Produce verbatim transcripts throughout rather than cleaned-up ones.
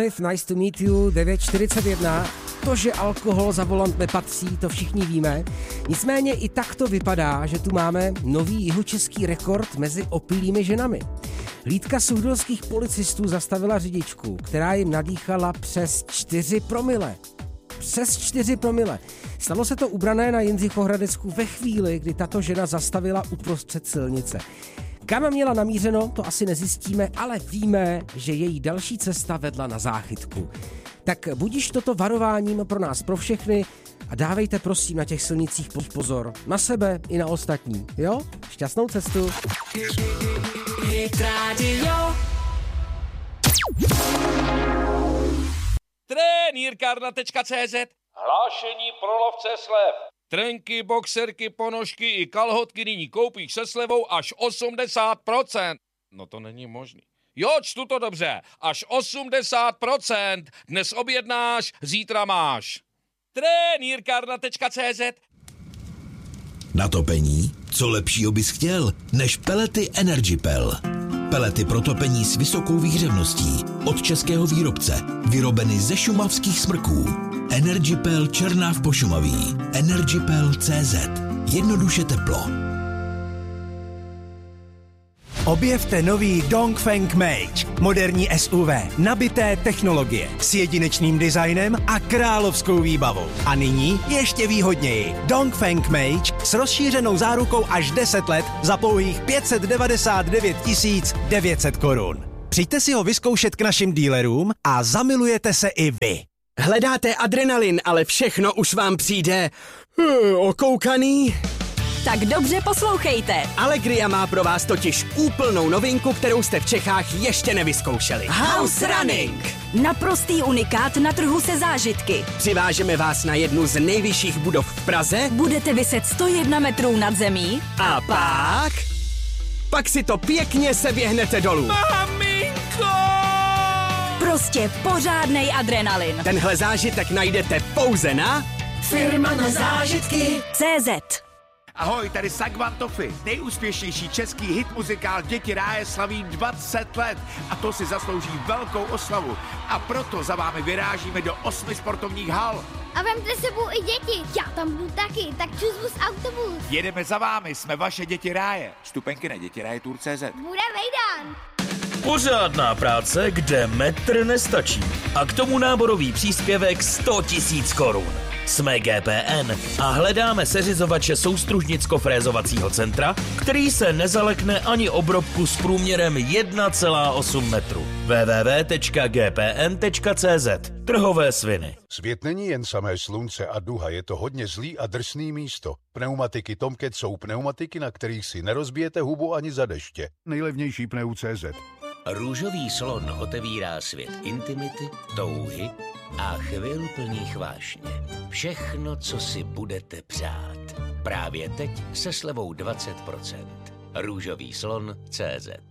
Nice to meet you, devět čtyřicet jedna. To, že alkohol za volant nepatří, to všichni víme. Nicméně i tak to vypadá, že tu máme nový jihočeský rekord mezi opilými ženami. Hlídka suchedolských policistů zastavila řidičku, která jim nadýchala přes čtyři promile. Přes čtyři promile. Stalo se to u Branné na Jindřichohradecku ve chvíli, kdy tato žena zastavila uprostřed silnice. Kam měla namířeno, to asi nezjistíme, ale víme, že její další cesta vedla na záchytku. Tak budiš toto varováním pro nás, pro všechny a dávejte prosím na těch silnicích pozor. Na sebe i na ostatní, jo? Šťastnou cestu. Hit Radio. Trenýrkárna tečka cé zet. Hlášení pro lovce slev. Trenky, boxerky, ponožky i kalhotky nyní koupíš se slevou až osmdesát procent. No to není možný. Jo, čtu to dobře. Až osmdesát procent. Dnes objednáš, zítra máš. Trenýrkárna tečka cé zet. Na topení? Co lepšího bys chtěl, než pelety EnergyPel. Pelety pro topení s vysokou výhřevností od českého výrobce, vyrobeny ze šumavských smrků. EnergyPel Černáv Pošumaví. EnergyPel tečka cé zet. Jednoduše teplo. Objevte nový Dongfeng Mage, moderní S U V, nabité technologie, s jedinečným designem a královskou výbavou. A nyní ještě výhodněji. Dongfeng Mage s rozšířenou zárukou až deset let za pouhých pět set devadesát devět tisíc devět set korun. Přijďte si ho vyzkoušet k našim dealerům a zamilujete se i vy. Hledáte adrenalin, ale všechno už vám přijde uh, okoukaný? Tak dobře poslouchejte. Allegria má pro vás totiž úplnou novinku, kterou jste v Čechách ještě nevyzkoušeli. House Running. Naprostý unikát na trhu se zážitky. Přivážeme vás na jednu z nejvyšších budov v Praze. Budete viset sto jedna metrů nad zemí. A pak... Pak si to pěkně seběhnete dolů. Maminko! Prostě pořádnej adrenalin. Tenhle zážitek najdete pouze na... Firma na zážitky. cé zet. Ahoj, tady Sagvan Toffy. Nejúspěšnější český hit muzikál Děti ráje slaví dvacet let a to si zaslouží velkou oslavu. A proto za vámi vyrážíme do osmi sportovních hal. A vemte sebou i děti, já tam budu taky, tak čus autobus. Jedeme za vámi, jsme vaše Děti ráje. Vstupenky na dětiraje tour tečka cé zet. Bude vejdan. Pořádná práce, kde metr nestačí. A k tomu náborový příspěvek sto tisíc korun. Jsme G P N a hledáme seřizovače soustružnicko-frézovacího centra, který se nezalekne ani obrobku s průměrem jedna celá osm metru. w w w tečka g p n tečka cé zet. Trhové sviny. Svět není jen samé slunce a duha, je to hodně zlý a drsný místo. Pneumatiky Tomcat jsou pneumatiky, na kterých si nerozbijete hubu ani za deště. Nejlevnější pneu tečka cé zet. Růžový slon otevírá svět intimity, touhy a chvil plných vášně. Všechno, co si budete přát. Právě teď se slevou dvacet procent. Růžový slon tečka cé zet.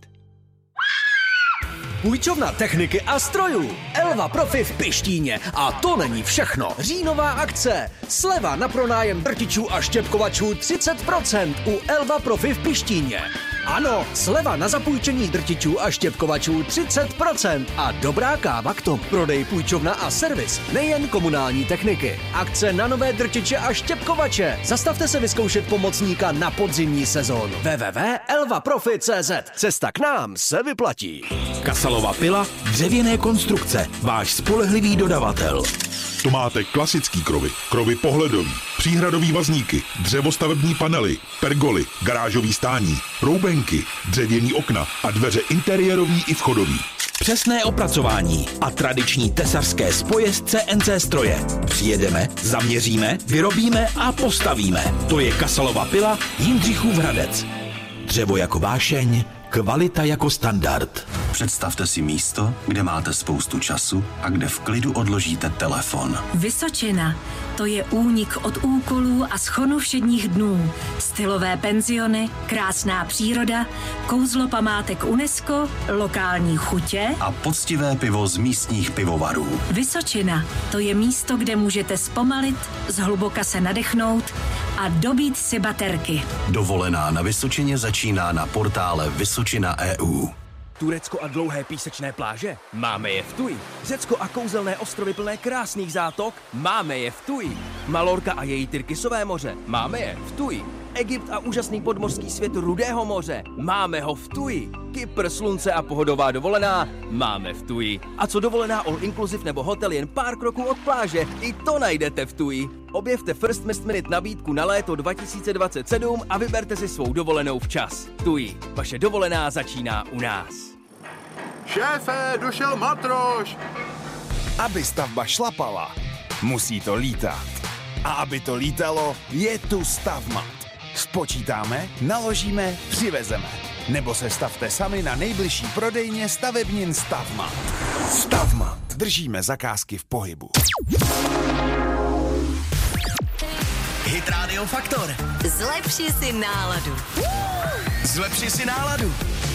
Půjčovna techniky a strojů. Elva Profi v Pištíně. A to není všechno. Říjnová akce. Sleva na pronájem drtičů a štěpkovačů třicet procent u Elva Profi v Pištíně. Ano, sleva na zapůjčení drtičů a štěpkovačů třicet procent a dobrá káva k tomu. Prodej, půjčovna a servis, nejen komunální techniky. Akce na nové drtiče a štěpkovače. Zastavte se vyzkoušet pomocníka na podzimní sezónu. w w w tečka elva profi tečka cé zet. Cesta k nám se vyplatí. Kasalova pila, dřevěné konstrukce, váš spolehlivý dodavatel. To máte klasický krovy, krovy pohledový, příhradový vazníky, dřevostavební panely, pergoly, garážový stání, roubenky, dřevěný okna a dveře interiérový i vchodový. Přesné opracování a tradiční tesařské spoje z C N C stroje. Přijedeme, zaměříme, vyrobíme a postavíme. To je Kasalova pila Jindřichův Hradec. Dřevo jako vášeň, kvalita jako standard. Představte si místo, kde máte spoustu času a kde v klidu odložíte telefon. Vysočina. To je únik od úkolů a schonu všedních dnů. Stylové penziony, krásná příroda, kouzlo památek UNESCO, lokální chutě a poctivé pivo z místních pivovarů. Vysočina. To je místo, kde můžete zpomalit, zhluboka se nadechnout a dobít si baterky. Dovolená na Vysočině začíná na portále Vysočina tečka e u. Turecko a dlouhé písečné pláže? Máme je v Tuji. Řecko a kouzelné ostrovy plné krásných zátok? Máme je v Tuji. Malorka a její Tyrkisové moře? Máme je v Tuji. Egypt a úžasný podmořský svět Rudého moře? Máme ho v Tuji. Kypr, slunce a pohodová dovolená? Máme v Tuji. A co dovolená all inclusive nebo hotel jen pár kroků od pláže? I to najdete v Tuji. Objevte First Mist Minute nabídku na léto dva tisíce dvacet sedm a vyberte si svou dovolenou včas. Tuji. Vaše dovolená začíná u nás. Šéfe, došel matroš! Aby stavba šlapala, musí to lítat. A aby to lítalo, je tu Stavmat. Spočítáme, naložíme, přivezeme. Nebo se stavte sami na nejbližší prodejně stavebnin Stavmat. Stavmat. Držíme zakázky v pohybu. Hit Radio Faktor. Zlepši si náladu. Zlepši si náladu.